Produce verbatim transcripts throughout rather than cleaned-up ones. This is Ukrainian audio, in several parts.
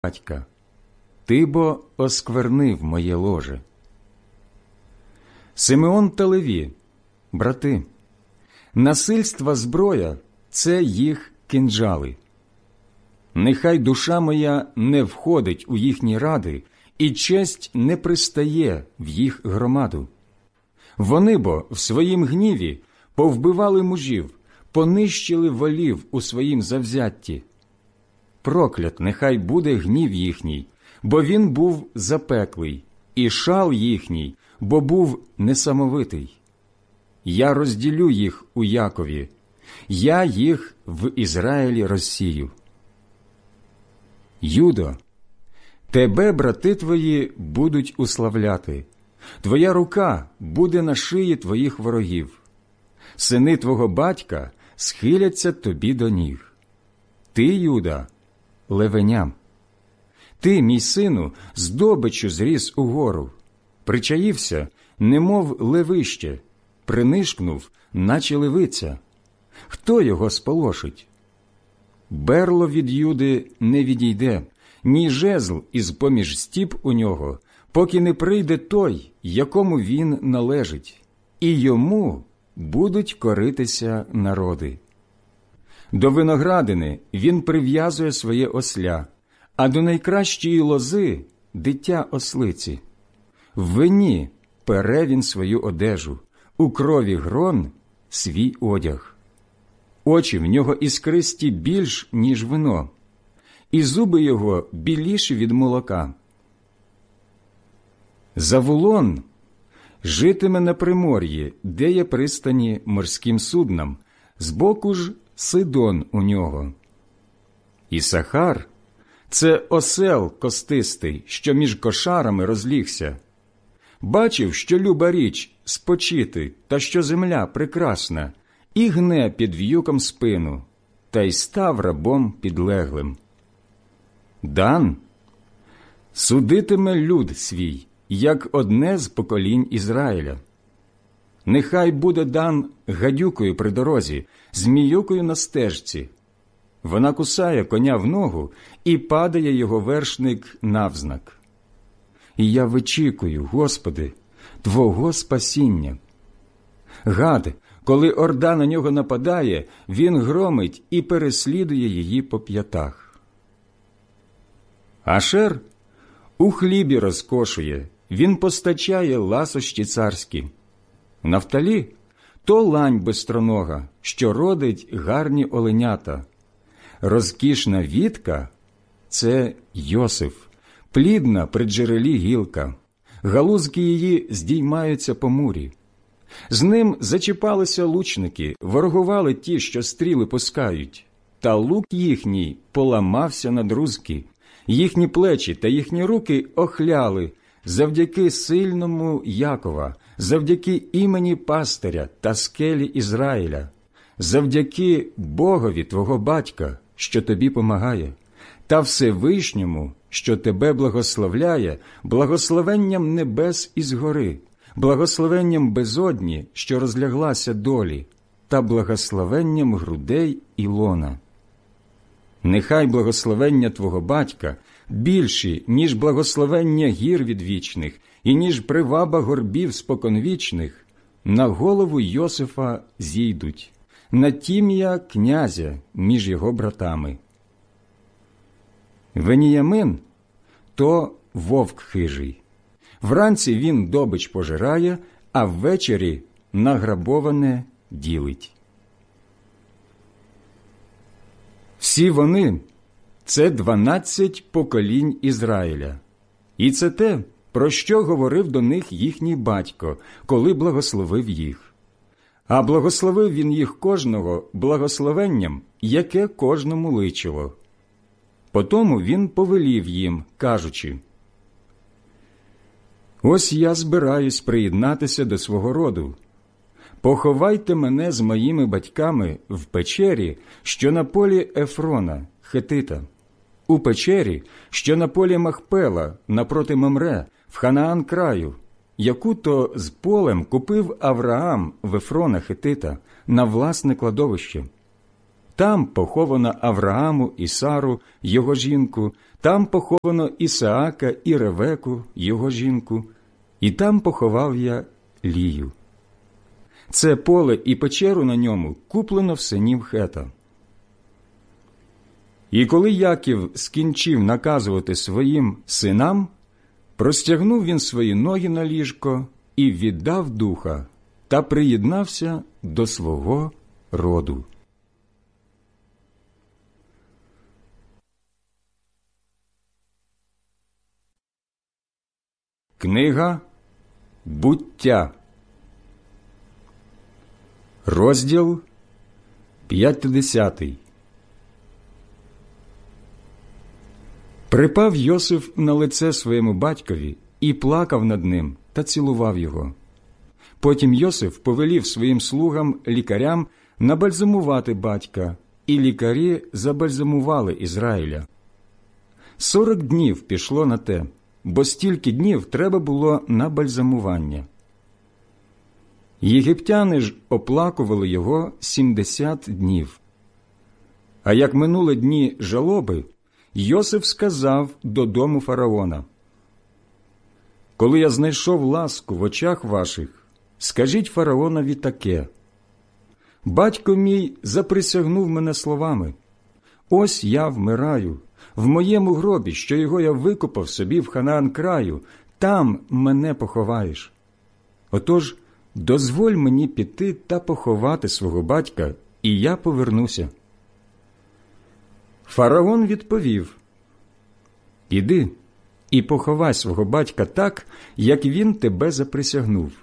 батька, ти бо осквернив моє ложе. Симеон та Леві, брати, насильства зброя – це їх кинджали. Нехай душа моя не входить у їхні ради, і честь не пристає в їх громаду. Вони бо в своїм гніві повбивали мужів, понищили волів у своїм завзятті. Проклят нехай буде гнів їхній, бо він був запеклий, і шал їхній, бо був несамовитий. Я розділю їх у Якові, я їх в Ізраїлі розсію. Юдо, тебе брати твої будуть уславляти, твоя рука буде на шиї твоїх ворогів. Сини твого батька схиляться тобі до ніг. Ти, Юда, левеням. Ти, мій сину, здобичу зріс угору, причаївся, немов левище, принишкнув, наче левиця. Хто його сполошить? Берло від Юди не відійде, ні жезл із-поміж стіп у нього, поки не прийде той, якому він належить, і йому будуть коритися народи. До виноградини він прив'язує своє осля, а до найкращої лози – дитя ослиці. В вині пере він свою одежу, у крові грон – свій одяг. Очі в нього іскристі більш, ніж вино, і зуби його біліші від молока. Завулон житиме на примор'ї, де є пристані морським суднам, збоку ж Сидон у нього. Ісахар – це осел костистий, що між кошарами розлігся. Бачив, що люба річ – спочити, та що земля прекрасна, і гне під в'юком спину, та й став рабом підлеглим. Дан судитиме люд свій, як одне з поколінь Ізраїля. Нехай буде Дан гадюкою при дорозі, зміюкою на стежці. Вона кусає коня в ногу, і падає його вершник навзнак. І я вичікую, Господи, Твого спасіння. Гад, коли орда на нього нападає, він громить і переслідує її по п'ятах. Ашер у хлібі розкошує, він постачає ласощі царські. Нафталі – то лань бистронога, що родить гарні оленята. Розкішна вітка – це Йосиф, плідна при джерелі гілка. Галузки її здіймаються по мурі. З ним зачіпалися лучники, ворогували ті, що стріли пускають. Та лук їхній поламався на друзки, їхні плечі та їхні руки охляли завдяки сильному Якова, завдяки імені пастиря та скелі Ізраїля, завдяки Богові твого батька, що тобі помагає, та Всевишньому, що тебе благословляє, благословенням небес із гори, благословенням безодні, що розляглася долі, та благословенням грудей і лона. Нехай благословення твого батька більші, ніж благословення гір відвічних, і ніж приваба горбів споконвічних, на голову Йосифа зійдуть, на тім'я князя між його братами. Веніямин – то вовк хижий. Вранці він добич пожирає, а ввечері награбоване ділить. Всі вони – це дванадцять поколінь Ізраїля. І це те, про що говорив до них їхній батько, коли благословив їх. А благословив він їх кожного благословенням, яке кожному личило. Потому він повелів їм, кажучи: «Ось я збираюсь приєднатися до свого роду. Поховайте мене з моїми батьками в печері, що на полі Ефрона, хетита, у печері, що на полі Махпела, напроти Мамре, в Ханаан краю, яку то з полем купив Авраам в Ефрона хетита на власне кладовище. Там поховано Аврааму і Сару, його жінку, Там поховано Ісаака і Ревеку, його жінку, і там поховав я Лію. Це поле і печеру на ньому куплено в синів Хета. І коли Яків скінчив наказувати своїм синам, простягнув він свої ноги на ліжко і віддав духа, та приєднався до свого роду. Книга «Буття», розділ п'ятдесятий. Припав Йосиф на лице своєму батькові і плакав над ним та цілував його. Потім Йосиф повелів своїм слугам лікарям набальзамувати батька, і лікарі забальзамували Ізраїля. Сорок днів пішло на те, бо стільки днів треба було на бальзамування. Єгиптяни ж оплакували його сімдесят днів. А як минули дні жалоби, Йосиф сказав додому фараона: «Коли я знайшов ласку в очах ваших, скажіть фараонові таке: батько мій заприсягнув мене словами: ось я вмираю, в моєму гробі, що його я викопав собі в Ханаан краю, там мене поховаєш. Отож, дозволь мені піти та поховати свого батька, і я повернуся». Фараон відповів: «Іди і поховай свого батька так, як він тебе заприсягнув».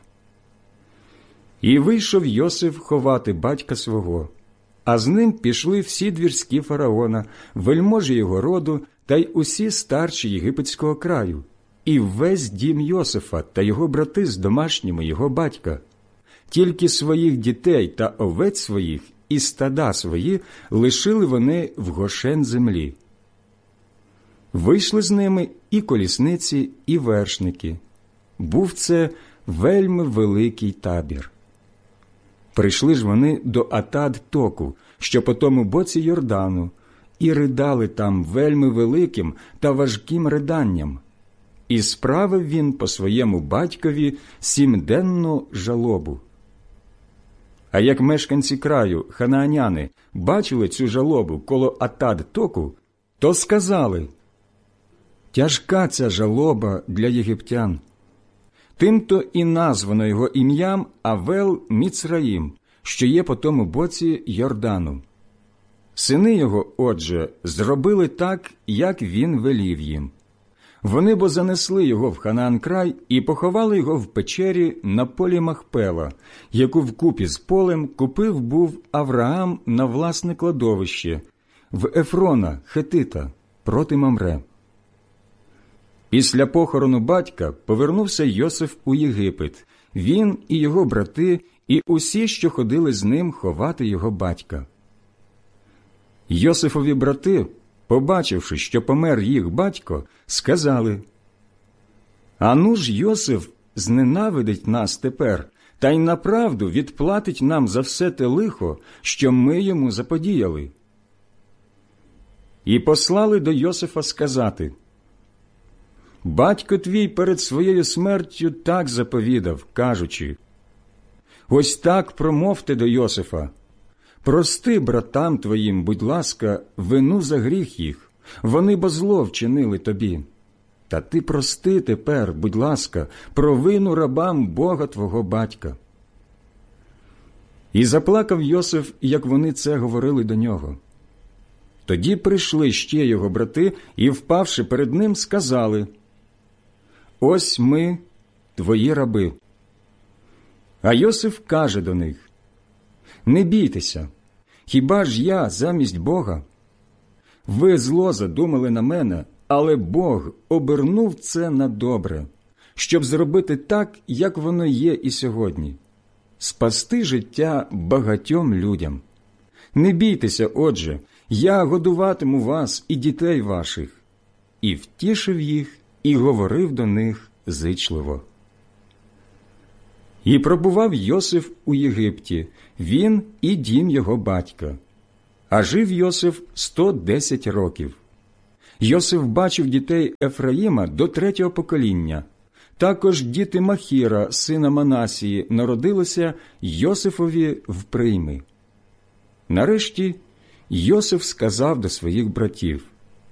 І вийшов Йосиф ховати батька свого, а з ним пішли всі двірські фараона, вельможі його роду та й усі старші єгипетського краю, і весь дім Йосифа та його брати з домашніми його батька. Тільки своїх дітей та овець своїх і стада свої лишили вони в Гошен землі. Вийшли з ними і колісниці, і вершники. Був це вельми великий табір. Прийшли ж вони до Атад-Току, що по тому боці Йордану, і ридали там вельми великим та важким риданням. І справив він по своєму батькові сімденну жалобу. А як мешканці краю, ханааняни, бачили цю жалобу коло Атад-Току, то сказали: «Тяжка ця жалоба для єгиптян». Тимто і названо його ім'ям Авел-Міцраїм, що є по тому боці Йордану. Сини його, отже, зробили так, як він велів їм. Вони бо занесли його в Ханаан край і поховали його в печері на полі Махпела, яку вкупі з полем купив був Авраам на власне кладовище, в Ефрона, Хетита, проти Мамре. Після похорону батька повернувся Йосиф у Єгипет, він і його брати, і усі, що ходили з ним ховати його батька. Йосифові брати, побачивши, що помер їх батько, сказали: «Ану ж Йосиф зненавидить нас тепер, та й направду відплатить нам за все те лихо, що ми йому заподіяли». І послали до Йосифа сказати: «Батько твій перед своєю смертю так заповідав, кажучи: ось так промовте до Йосифа: прости братам твоїм, будь ласка, вину за гріх їх, вони бо зло вчинили тобі. Та ти прости тепер, будь ласка, провину рабам Бога твого батька». І заплакав Йосиф, як вони це говорили до нього. Тоді прийшли ще його брати і, впавши перед ним, сказали: «Ось ми, твої раби». А Йосиф каже до них: «Не бійтеся, хіба ж я замість Бога? Ви зло задумали на мене, але Бог обернув це на добре, щоб зробити так, як воно є і сьогодні, спасти життя багатьом людям. Не бійтеся, отже, я годуватиму вас і дітей ваших». І втішив їх, і говорив до них зичливо. І пробував Йосиф у Єгипті, він і дім його батька. А жив Йосиф сто десять років. Йосиф бачив дітей Ефраїма до третього покоління. Також діти Махіра, сина Манасії, народилися Йосифові в прийми. Нарешті Йосиф сказав до своїх братів: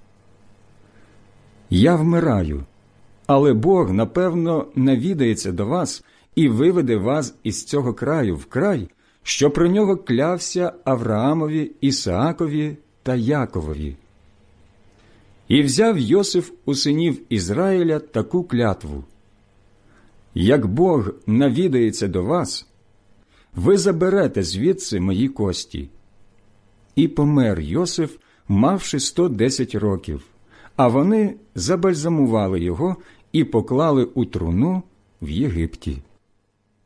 «Я вмираю, але Бог, напевно, навідається до вас і виведе вас із цього краю в край, що про нього клявся Авраамові, Ісаакові та Яковові». І взяв Йосиф у синів Ізраїля таку клятву: «Як Бог навідається до вас, ви заберете звідси мої кості». І помер Йосиф, мавши сто десять років, а вони забальзамували його і поклали у труну в Єгипті.